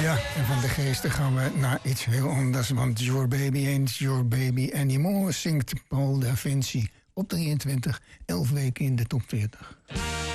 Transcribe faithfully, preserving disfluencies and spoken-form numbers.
Ja, en van de geesten gaan we naar iets heel anders. Want Your Baby Ain't Your Baby Anymore zingt Paul da Vinci op drieëntwintig, elf weken in de top veertig.